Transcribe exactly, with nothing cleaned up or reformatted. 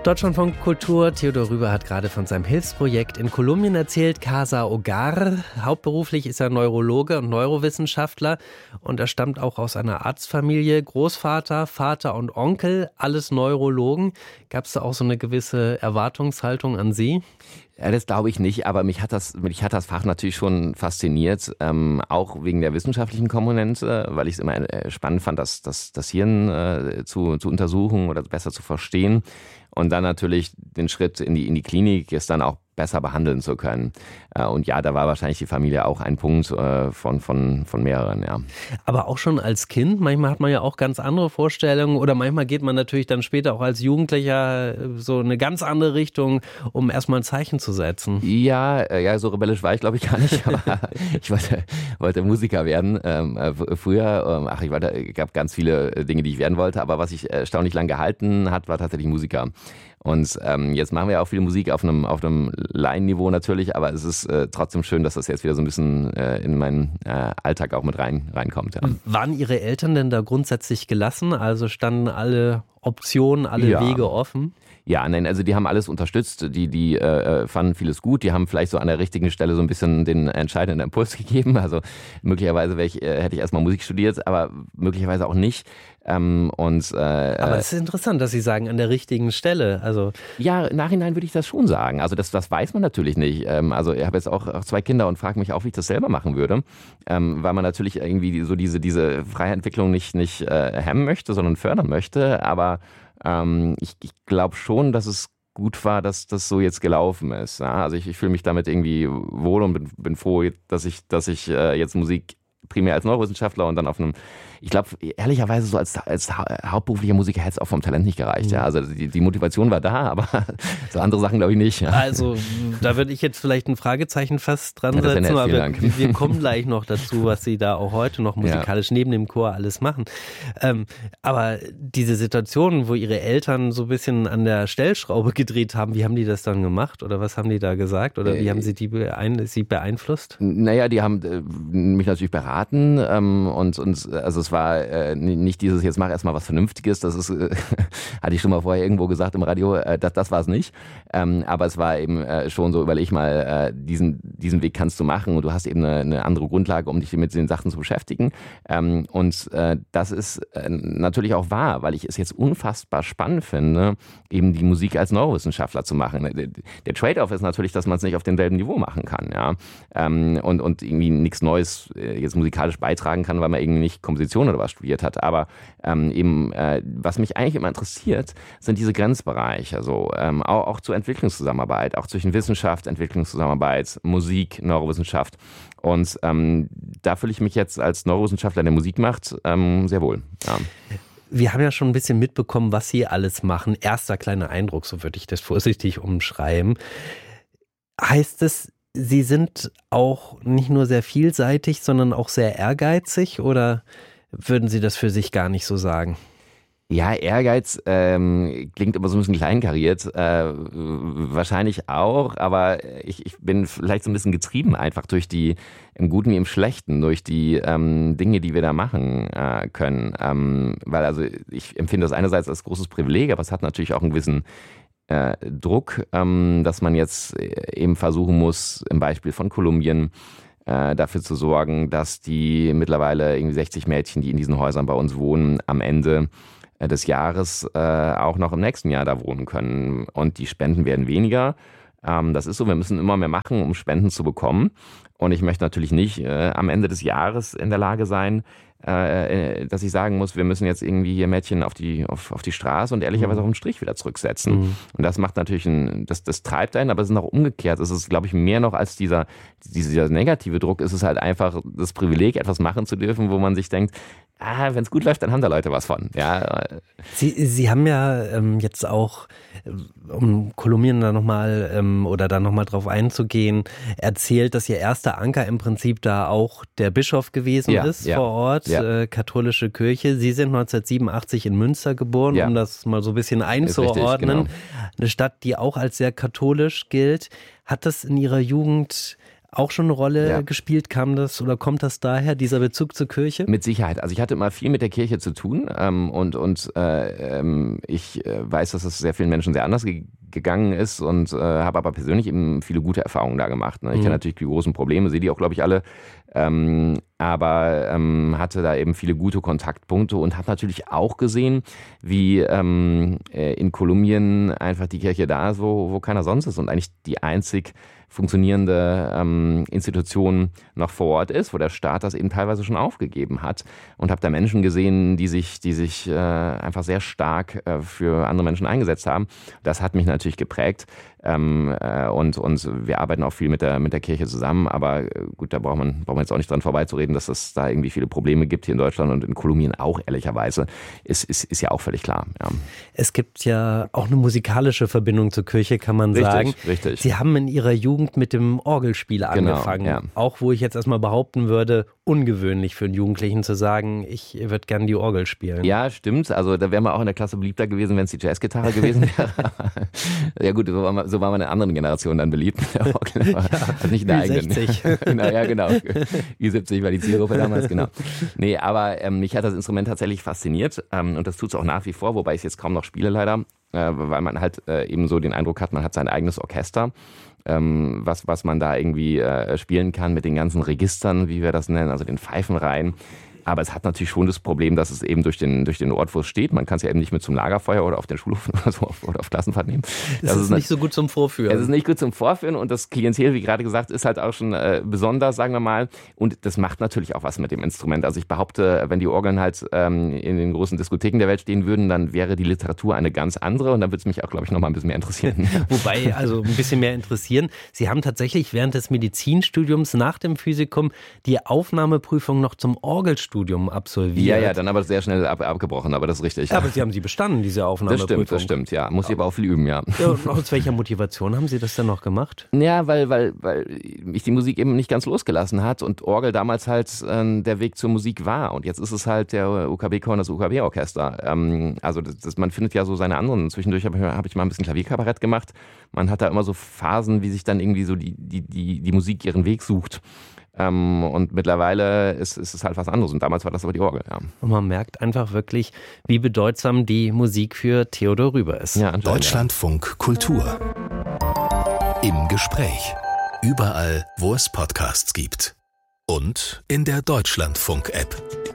Deutschlandfunk Kultur. Theodor Rüber hat gerade von seinem Hilfsprojekt in Kolumbien erzählt, Casa Hogar. Hauptberuflich ist er Neurologe und Neurowissenschaftler und er stammt auch aus einer Arztfamilie. Großvater, Vater und Onkel, alles Neurologen. Gab es da auch so eine gewisse Erwartungshaltung an Sie? Ja, das glaube ich nicht, aber mich hat das, mich hat das Fach natürlich schon fasziniert, ähm, auch wegen der wissenschaftlichen Komponente, weil ich es immer äh, spannend fand, das, das, das Hirn äh, zu, zu untersuchen oder besser zu verstehen und dann natürlich den Schritt in die, in die Klinik, es dann auch besser behandeln zu können. Äh, und ja, da war wahrscheinlich die Familie auch ein Punkt äh, von, von, von mehreren, ja. Aber auch schon als Kind, manchmal hat man ja auch ganz andere Vorstellungen oder manchmal geht man natürlich dann später auch als Jugendlicher so eine ganz andere Richtung, um erstmal ein Zeichen zu setzen. Ja, äh, ja, so rebellisch war ich glaube ich gar nicht, aber ich wollte, wollte Musiker werden. Ähm, äh, früher, ähm, ach, ich wollte, gab ganz viele Dinge, die ich werden wollte, aber was ich erstaunlich lang gehalten hat, war tatsächlich Musiker. Und ähm, jetzt machen wir ja auch viel Musik auf einem auf einem Laienniveau natürlich, aber es ist äh, trotzdem schön, dass das jetzt wieder so ein bisschen äh, in meinen äh, Alltag auch mit rein reinkommt. Ja. Waren Ihre Eltern denn da grundsätzlich gelassen? Also standen alle Optionen, alle ja. Wege offen? Ja, nein, also die haben alles unterstützt, die die äh, fanden vieles gut, die haben vielleicht so an der richtigen Stelle so ein bisschen den entscheidenden Impuls gegeben, also möglicherweise ich, äh, hätte ich erstmal Musik studiert, aber möglicherweise auch nicht. Ähm, und, äh, aber es ist interessant, dass Sie sagen, an der richtigen Stelle. Also ja, im Nachhinein würde ich das schon sagen, also das, das weiß man natürlich nicht. Ähm, also ich habe jetzt auch, auch zwei Kinder und frage mich auch, wie ich das selber machen würde, ähm, weil man natürlich irgendwie so diese, diese freie Entwicklung nicht, nicht äh, hemmen möchte, sondern fördern möchte, aber Ähm, ich ich glaube schon, dass es gut war, dass das so jetzt gelaufen ist. Ja? Also ich, ich fühle mich damit irgendwie wohl und bin, bin froh, dass ich, dass ich äh, jetzt Musik primär als Neurowissenschaftler und dann auf einem, ich glaube, ehrlicherweise so als, als hauptberuflicher Musiker hätte es auch vom Talent nicht gereicht. Ja? Also die, die Motivation war da, aber so andere Sachen glaube ich nicht. Ja? Also da würde ich jetzt vielleicht ein Fragezeichen fast dran ja, setzen, nett, aber wir, wir kommen gleich noch dazu, was Sie da auch heute noch musikalisch ja. neben dem Chor alles machen. Ähm, aber diese Situation, wo Ihre Eltern so ein bisschen an der Stellschraube gedreht haben, wie haben die das dann gemacht oder was haben die da gesagt oder wie haben Sie die beein- Sie beeinflusst? Naja, die haben äh, mich natürlich beraten ähm, und, und also es war äh, nicht dieses, jetzt mach erstmal was Vernünftiges, das ist, äh, hatte ich schon mal vorher irgendwo gesagt im Radio, äh, das, das war es nicht. Ähm, aber es war eben äh, schon so, überleg mal, äh, diesen, diesen Weg kannst du machen und du hast eben eine, eine andere Grundlage, um dich mit den Sachen zu beschäftigen. Ähm, und äh, das ist äh, natürlich auch wahr, weil ich es jetzt unfassbar spannend finde, eben die Musik als Neurowissenschaftler zu machen. Der, der Trade-off ist natürlich, dass man es nicht auf demselben Niveau machen kann, ja. Ähm, und, und irgendwie nichts Neues äh, jetzt musikalisch beitragen kann, weil man irgendwie nicht Komposition oder was studiert hat. Aber ähm, eben, äh, was mich eigentlich immer interessiert, sind diese Grenzbereiche. Also ähm, auch, auch zur Entwicklungszusammenarbeit, auch zwischen Wissenschaft, Entwicklungszusammenarbeit, Musik, Neurowissenschaft. Und ähm, da fühle ich mich jetzt als Neurowissenschaftler, der Musik macht, ähm, sehr wohl. Ja. Wir haben ja schon ein bisschen mitbekommen, was Sie alles machen. Erster kleiner Eindruck, so würde ich das vorsichtig umschreiben. Heißt es, Sie sind auch nicht nur sehr vielseitig, sondern auch sehr ehrgeizig oder würden Sie das für sich gar nicht so sagen? Ja, Ehrgeiz ähm, klingt immer so ein bisschen kleinkariert, äh, wahrscheinlich auch, aber ich, ich bin vielleicht so ein bisschen getrieben einfach durch die, im Guten wie im Schlechten, durch die ähm, Dinge, die wir da machen äh, können. Ähm, weil also ich empfinde das einerseits als großes Privileg, aber es hat natürlich auch einen gewissen äh, Druck, ähm, dass man jetzt eben versuchen muss, im Beispiel von Kolumbien, äh, dafür zu sorgen, dass die mittlerweile irgendwie sechzig Mädchen, die in diesen Häusern bei uns wohnen, am Ende des Jahres äh, auch noch im nächsten Jahr da wohnen können. Und die Spenden werden weniger. Ähm, das ist so, wir müssen immer mehr machen, um Spenden zu bekommen. Und ich möchte natürlich nicht äh, am Ende des Jahres in der Lage sein, äh, dass ich sagen muss, wir müssen jetzt irgendwie hier Mädchen auf die, auf, auf die Straße und ehrlicherweise mhm. auch im Strich wieder zurücksetzen. Mhm. Und das macht natürlich, ein, das, das treibt einen, aber es ist noch umgekehrt. Es ist, glaube ich, mehr noch als dieser, dieser negative Druck, ist es halt einfach das Privileg, etwas machen zu dürfen, wo man sich denkt, ah, wenn es gut läuft, dann haben da Leute was von. Ja. Sie, Sie haben ja ähm, jetzt auch, um Kolumbien da nochmal ähm, oder da nochmal drauf einzugehen, erzählt, dass Ihr erster Anker im Prinzip da auch der Bischof gewesen ja, ist ja, vor Ort, ja. äh, katholische Kirche. Sie sind neunzehnhundertsiebenundachtzig in Münster geboren, ja. um das mal so ein bisschen einzuordnen. Richtig, genau. Eine Stadt, die auch als sehr katholisch gilt. Hat das in Ihrer Jugend auch schon eine Rolle ja. gespielt? Kam das oder kommt das daher, dieser Bezug zur Kirche? Mit Sicherheit. Also ich hatte immer viel mit der Kirche zu tun ähm, und, und äh, ähm, ich äh, weiß, dass es sehr vielen Menschen sehr anders ge- gegangen ist und äh, habe aber persönlich eben viele gute Erfahrungen da gemacht. Ne? Ich mhm. kenne natürlich die großen Probleme, sehe die auch, glaube ich, alle. Ähm, aber ähm, hatte da eben viele gute Kontaktpunkte und habe natürlich auch gesehen, wie ähm, in Kolumbien einfach die Kirche da ist, wo, wo keiner sonst ist und eigentlich die einzig funktionierende ähm, Institution noch vor Ort ist, wo der Staat das eben teilweise schon aufgegeben hat. Und habe da Menschen gesehen, die sich, die sich äh, einfach sehr stark äh, für andere Menschen eingesetzt haben. Das hat mich natürlich geprägt. Ähm, äh, und, und wir arbeiten auch viel mit der, mit der Kirche zusammen. Aber äh, gut, da braucht man, braucht man jetzt auch nicht dran vorbeizureden, dass es da irgendwie viele Probleme gibt hier in Deutschland und in Kolumbien auch, ehrlicherweise. Ist, ist, ist ja auch völlig klar. Ja. Es gibt ja auch eine musikalische Verbindung zur Kirche, kann man richtig, sagen. Richtig. Sie haben in Ihrer Jugend mit dem Orgelspiel angefangen. Genau, ja. Auch wo ich jetzt erstmal behaupten würde, ungewöhnlich für einen Jugendlichen zu sagen, ich würde gerne die Orgel spielen. Ja, stimmt. Also da wären wir auch in der Klasse beliebter gewesen, wenn es die Jazzgitarre gewesen wäre. Ja gut, so war man, so war man in anderen Generationen dann beliebt mit der Orgel. Aber ja, nicht in der eigenen. sechzig. Genau, ja, genau. Ü siebzig war die Zielgruppe damals, genau. Nee, aber ähm, mich hat das Instrument tatsächlich fasziniert ähm, und das tut es auch nach wie vor, wobei ich es jetzt kaum noch spiele leider, äh, weil man halt äh, eben so den Eindruck hat, man hat sein eigenes Orchester. Ähm, was, was man da irgendwie äh, spielen kann mit den ganzen Registern, wie wir das nennen, also den Pfeifenreihen. Aber es hat natürlich schon das Problem, dass es eben durch den, durch den Ort, wo es steht, man kann es ja eben nicht mit zum Lagerfeuer oder auf den Schulhof oder so auf, oder auf Klassenfahrt nehmen. Das, das ist, ist nicht so gut zum Vorführen. Es ist nicht gut zum Vorführen und das Klientel, wie gerade gesagt, ist halt auch schon äh, besonders, sagen wir mal. Und das macht natürlich auch was mit dem Instrument. Also ich behaupte, wenn die Orgeln halt ähm, in den großen Diskotheken der Welt stehen würden, dann wäre die Literatur eine ganz andere und dann würde es mich auch, glaube ich, noch mal ein bisschen mehr interessieren. Wobei, also ein bisschen mehr interessieren. Sie haben tatsächlich während des Medizinstudiums nach dem Physikum die Aufnahmeprüfung noch zum Orgelstudium absolviert. Ja, ja, dann aber sehr schnell ab, abgebrochen, aber das ist richtig. Aber Sie haben sie bestanden, diese Aufnahmeprüfung. Das stimmt, das stimmt, ja. Muss ich aber auch viel üben, ja. Ja, und aus welcher Motivation haben Sie das denn noch gemacht? Ja, weil, weil, weil mich die Musik eben nicht ganz losgelassen hat und Orgel damals halt äh, der Weg zur Musik war. Und jetzt ist es halt der U K B-Chor und das U K B-Orchester. Ähm, also das, das, man findet ja so seine anderen. Zwischendurch habe hab ich mal ein bisschen Klavierkabarett gemacht. Man hat da immer so Phasen, wie sich dann irgendwie so die, die, die, die Musik ihren Weg sucht. Ähm, und mittlerweile ist, ist es halt was anderes. Und damals war das aber die Orgel. Ja. Und man merkt einfach wirklich, wie bedeutsam die Musik für Theodor Rüber ist. Ja, Deutschlandfunk Kultur. Im Gespräch. Überall, wo es Podcasts gibt. Und in der Deutschlandfunk-App.